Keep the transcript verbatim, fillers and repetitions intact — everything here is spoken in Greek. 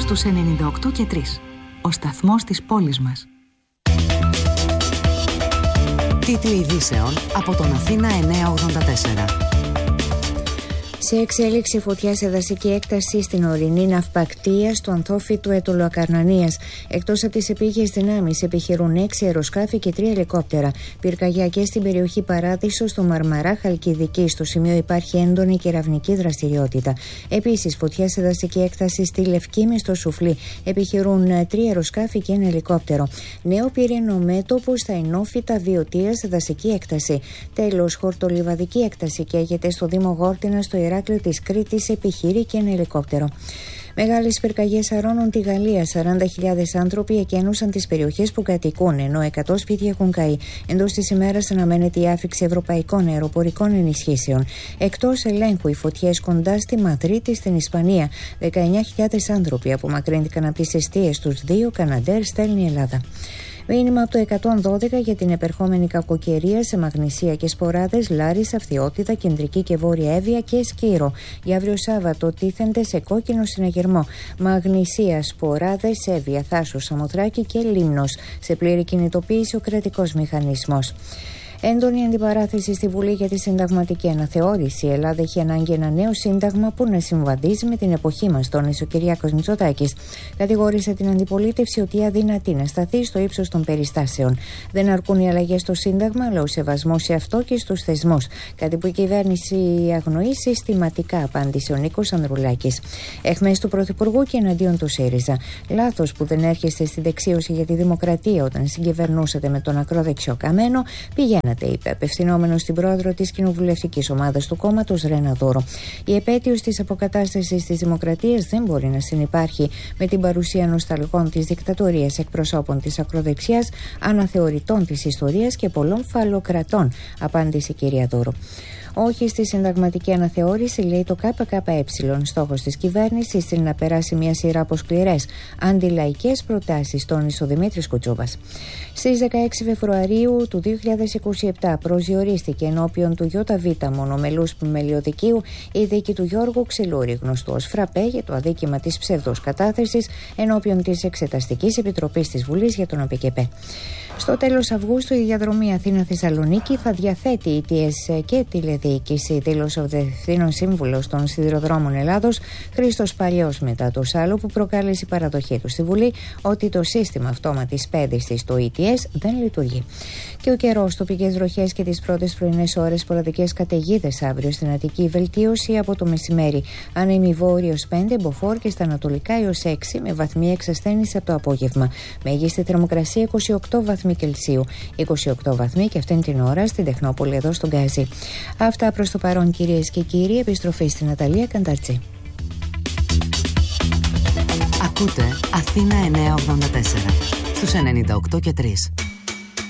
στους ενενήντα οκτώ και τρία. Ο σταθμός της πόλης μας. Τίτλοι ειδήσεων από τον Αθήνα εννιακόσια ογδόντα τέσσερα. Σε εξέλιξη φωτιά σε δασική έκταση στην ορεινή ναυπακτία του Ανθόφυτου Αιτωλοακαρνανίας. Εκτός από τις επίγειες δυνάμεις επιχειρούν έξι αεροσκάφη και τρία ελικόπτερα. Πυρκαγιά και στην περιοχή Παράδεισο, στο Μαρμαρά, Χαλκιδική. Στο σημείο υπάρχει έντονη κεραυνική δραστηριότητα. Επίσης, φωτιά σε δασική έκταση στη Λευκήμη, στο Σουφλί. Επιχειρούν τρία αεροσκάφη και ένα ελικόπτερο. Νέο πυρηνό μέτωπο στα Ενόφυτα Βιωτία σε δασική έκταση. Τέλος, χορτολιβαδική έκταση καίγεται στο Δήμο Γόρτινα, στο Ηράκλειο της Κρήτης, επιχείρει και ένα ελικόπτερο. Μεγάλες πυρκαγιές αρρώνουν τη Γαλλία. σαράντα χιλιάδες άνθρωποι εκένωσαν τις περιοχές που κατοικούν, ενώ εκατό σπίτια έχουν καεί. Εντός της ημέρας αναμένεται η άφιξη ευρωπαϊκών αεροπορικών ενισχύσεων. Εκτός ελέγχου, οι φωτιές κοντά στη Μαδρίτη, στην Ισπανία. δεκαεννιά χιλιάδες άνθρωποι απομακρύνθηκαν από τις εστίες τους. Δύο Καναντέρ στέλνει η Ελλάδα. Μήνυμα από το εκατόν δώδεκα για την επερχόμενη κακοκαιρία σε Μαγνησία και Σποράδες, Λάρισα, Φθιώτιδα, Κεντρική και Βόρεια Εύβοια και Σκύρο. Για αύριο Σάββατο τίθενται σε κόκκινο συναγερμό. Μαγνησία, Σποράδες, Εύβοια, Θάσος, Σαμοθράκη και Λίμνος. Σε πλήρη κινητοποίηση ο κρατικός μηχανισμός. Έντονη αντιπαράθεση στη Βουλή για τη συνταγματική αναθεώρηση. Η Ελλάδα έχει ανάγκη ένα νέο σύνταγμα που να συμβαδίζει με την εποχή μας, τόνισε ο Κυριάκος Μητσοτάκης. Κατηγόρησε την αντιπολίτευση ότι αδυνατεί να σταθεί στο ύψος των περιστάσεων. Δεν αρκούν οι αλλαγές στο Σύνταγμα, αλλά ο σεβασμός σε αυτό και στους θεσμούς. Κάτι που η κυβέρνηση αγνοεί συστηματικά, απάντησε ο Νίκος Ανδρουλάκης. Εχμές του Πρωθυπουργού και εναντίον του ΣΥΡΙΖΑ. Λάθος που δεν έρχεστε στην δεξίωση για τη δημοκρατία όταν συγκυβερνούσατε με τον ακροδεξιό Καμένο. Πηγαίνατε, είπε, απευθυνόμενο στην πρόεδρο της κοινοβουλευτικής ομάδας του κόμματος, Ρένα Δώρο. Η επέτειος της αποκατάστασης της δημοκρατίας δεν μπορεί να συνυπάρχει με την παρουσία νοσταλγών της δικτατορίας, εκπροσώπων της ακροδεξιάς, αναθεωρητών της ιστορίας και πολλών φαλοκρατών, απάντησε η κυρία Δώρο. Όχι στη συνταγματική αναθεώρηση, λέει το ΚΚΕ. Στόχος της κυβέρνησης είναι να περάσει μια σειρά από σκληρές αντιλαϊκές προτάσεις, τόνισε ο Δημήτρης Κουτσούμπας. Στις δεκαέξι Φεβρουαρίου του δύο χιλιάδες είκοσι επτά προσδιορίστηκε ενώπιον του ΙΒ μονομελούς μελιωδικίου η δίκη του Γιώργου Ξυλούρη, γνωστού ως Φραπέ, για το αδίκημα της ψευδούς κατάθεσης ενώπιον της Εξεταστικής Επιτροπής της Βουλής για τον ΑΠΚΠ. Στο τέλος Αυγούστου η διαδρομή Αθήνα-Θεσσαλονίκη θα διαθέτει ι τι ες και τηλεδιοίκηση, δήλωσε ο Διευθύνων Σύμβουλος των Σιδηροδρόμων Ελλάδος, Χρήστος Παλιός, μετά το σάλο που προκάλεσε η παραδοχή του στη Βουλή ότι το σύστημα αυτόματης πέδησης στο ι τι ες δεν λειτουργεί. Και ο καιρός, τοπικές βροχές και τις πρώτες πρωινές ώρες πολλαπλικές καταιγίδες αύριο στην Αττική, βελτίωση από το μεσημέρι. Άνεμη βόρειος πέντε, μποφόρ και στα ανατολικά έως έξι, με βαθμία εξασθένηση από το απόγευμα. Μέγιστη θερμοκρασία είκοσι οκτώ βαθμοί Κελσίου, είκοσι οκτώ βαθμοί και αυτήν την ώρα στην Τεχνόπολη, εδώ στον Γκάζι. Αυτά προς το παρόν, κυρίες και κύριοι. Επιστροφή στην Ναταλία Κανταρτσή. Ακούτε Αθήνα εννιακόσια ογδόντα τέσσερα στους ενενήντα οκτώ και τρία.